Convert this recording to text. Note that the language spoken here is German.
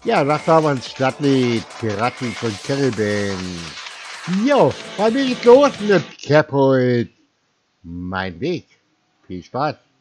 Ja, das war mein Stadtlied, Piraten von Caribbean. Jo, bei mir geht's los mit Capoid. Mein Weg. Viel Spaß.